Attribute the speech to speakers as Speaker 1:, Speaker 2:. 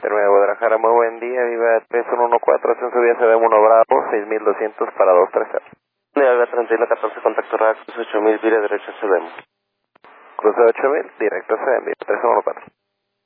Speaker 1: Terminal de Guadalajara, muy buen día, viva 3114, ascenso vía CB1 Bravo, 6200 para 230.
Speaker 2: Unidad 3114, contacto RAC, 8000, vía derecha CB.
Speaker 1: Cruce 8000, directo CB, 3114.